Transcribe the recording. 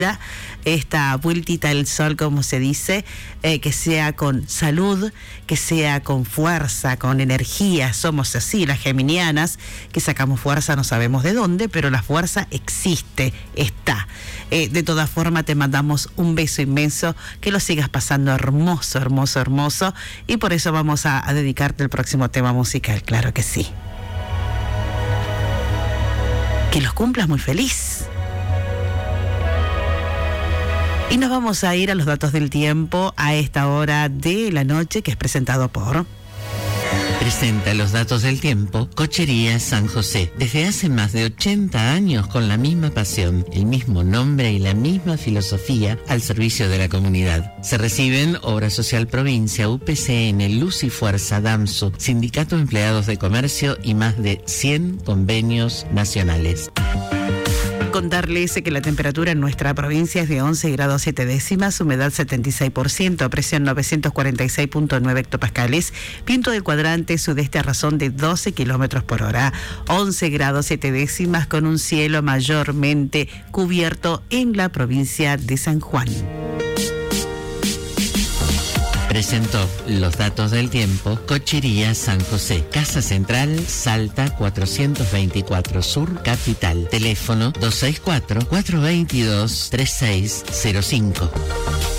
esta vueltita al sol, como se dice, que sea con salud, que sea con fuerza, con energía. Somos así, las geminianas, que sacamos fuerza no sabemos de dónde, pero la fuerza existe, está. De todas formas, te mandamos un beso inmenso, que lo sigas pasando hermoso, hermoso, hermoso, y por eso vamos a dedicarte el próximo tema musical, claro que sí. Que los cumplas muy feliz. Y nos vamos a ir a los datos del tiempo a esta hora de la noche, que es presentado por... Presenta los datos del tiempo Cochería San José. Desde hace más de 80 años con la misma pasión, el mismo nombre y la misma filosofía al servicio de la comunidad. Se reciben Obra Social Provincia, UPCN, Luz y Fuerza, DAMSU, Sindicato de Empleados de Comercio y más de 100 convenios nacionales. Contarles que la temperatura en nuestra provincia es de 11 grados 7 décimas, humedad 76%, presión 946.9 hectopascales, viento del cuadrante sudeste a razón de 12 kilómetros por hora, 11 grados 7 décimas con un cielo mayormente cubierto en la provincia de San Juan. Presentó los datos del tiempo Cochería San José, Casa Central, Salta 424 Sur, Capital. Teléfono 264-422-3605.